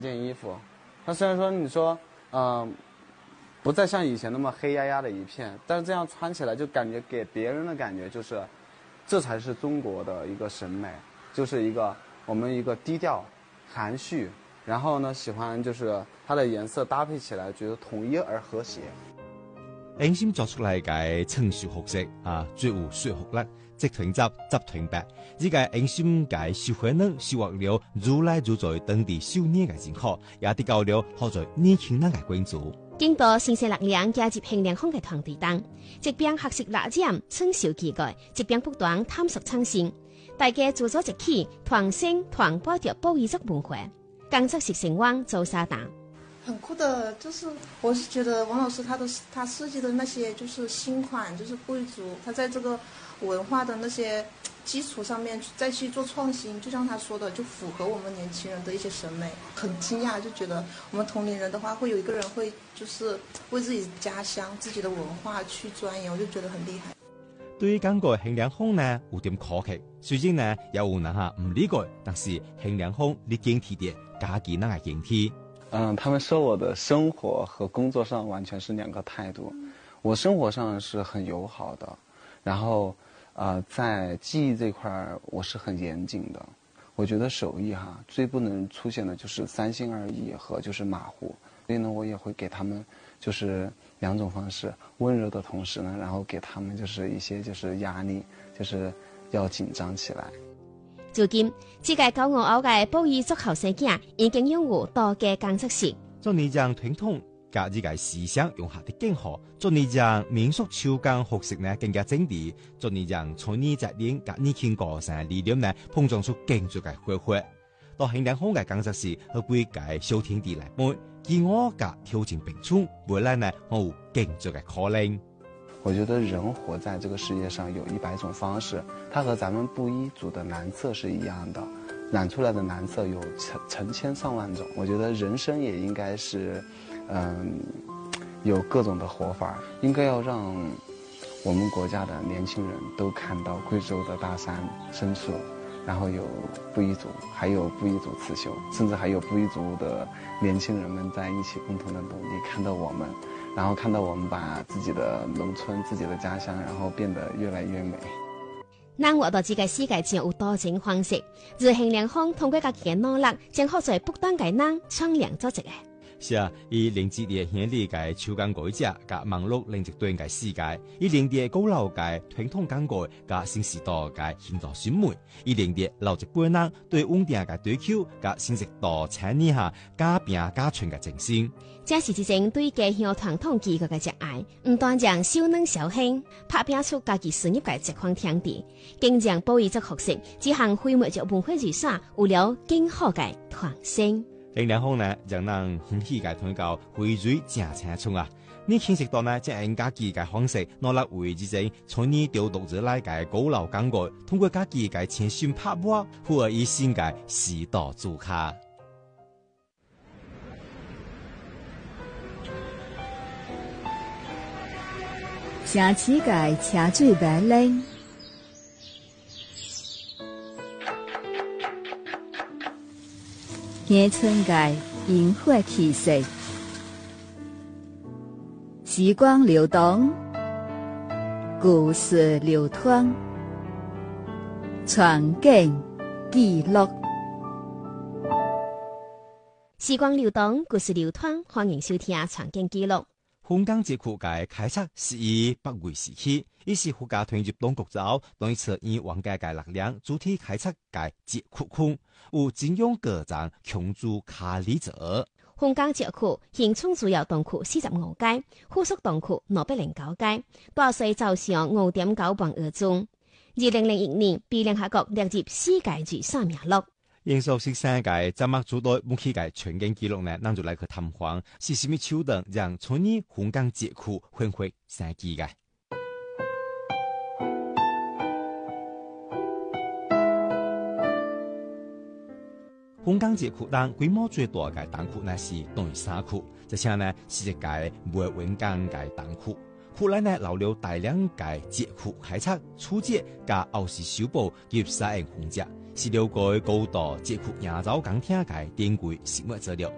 件衣服，它虽然说你说，不再像以前那么黑压压的一片，但是这样穿起来就感觉给别人的感觉就是，这才是中国的一个审美，就是我们一个低调、含蓄，然後呢喜歡就是它的顏色搭配起來，覺得統一而和諧。 英心作出嚟嘅青樹學式最有說服力，即團執團白，呢個英心嘅小可能收穫了如來如在當地少年嘅認可，也得到了好在年輕人嘅關注。 經過新鮮力量加入衡量風嘅團隊當，即便學習辣椒青少技藝，即便不斷探索創新，大家做咗一起團聲團保着保育族文化，工作室成王做沙打。 很酷的，就是我是覺得王老師他設計的那些就是新款，就是貴族，他在這個文化的那些基礎上面再去做創新，就像他說的，就符合我們年輕人的一些審美。很驚訝，就覺得我們同齡人的話，會有一個人會就是為自己家鄉、自己的文化去鑽研，我就覺得很厲害。 對於感覺衡量風呢有點可惜，雖然呢有人唔理解，但是衡量風你堅持啲，家己那個堅持。 他們說我的生活和工作上完全是兩個態度。我生活上是很友好的，然後在技藝這塊我是很嚴謹的。我覺得手藝最不能出現的就是三心二意和就是馬虎。所以呢，我也會給他們就是兩種方式，溫柔的同時呢，然後給他們就是一些就是壓力，就是要緊張起來。 如今，這個95後嘅保育族後生囝已經擁有多個工作室。 做你將傳統加呢個思想融合得更好，做你將民俗手工學識呢更加精緻，做你將從你責任加年輕高尚力量呢碰撞出更足嘅火花。到衡量風嘅工作室和歸個小天地來伴，自我嘅挑戰並重，未來呢我有更足嘅可能。 我覺得人活在這個世界上有100種方式，它和咱們布依族的藍色是一樣的，染出來的藍色有成千上萬種。我覺得人生也應該是，有各種的活法，應該要讓我們國家的年輕人都看到貴州的大山深處，然後有布依族，還有布依族刺繡，甚至還有布依族的年輕人們在一起共同的努力，看到我們。然後看到我們把自己的農村、自己的家鄉，然後變得越來越美。 咱活到這個世界上有多種方式，而衡量風通過家己嘅努力，將好在不斷嘅人創良作值嘅。 是以令自己顯利嘅手工改者，加網絡令極端嘅世界，以令啲高樓嘅傳統工藝加新時代嘅現代選美，以令啲老一輩人對穩定嘅追求加新時代產業下加拼加存嘅精神。這是一種對家鄉傳統技藝嘅熱愛，唔單將少年小興拍拼出家己事業嘅一方天地，更將保育族學識這項非物質文化遺產有了更好嘅傳承。衡量風呢，讓人歡喜嘅推到回水正青春啊！你見識到呢，即係家己嘅方式，努力為之前從你調讀而來嘅高樓工藝，通過家己嘅千心拍磨，呼而以新嘅時代做卡。 城市界車水馬龍，鄉村界螢火氣息，時光流動，故事流淌，傳景記錄。 時光流動，故事流淌，歡迎收聽傳景記錄。 香港節庫嘅開冊是以北緯時期，亦是國家推入當局之後，當一次以皇家嘅力量主體開冊嘅節庫區，有金庸個章強注卡里者。 香港節庫現充主要東區45街，附屬東區209街，大細早上5.9磅而終。2001年被聯合國列入世界遺產名錄。 英屬是世界怎麼做到目前嘅全景記錄呢？咱就來去探訪，是什麼手段讓從你香港節庫恢復生機嘅？香港節庫當規模最大嘅檔區呢是東嶼山區，這些呢是一個沒穩崗嘅檔區。後來呢留了大量嘅節庫開冊、處置加後世修補及使用紅石。是了解高度節庫營造鋼鐵嘅典規實物資料。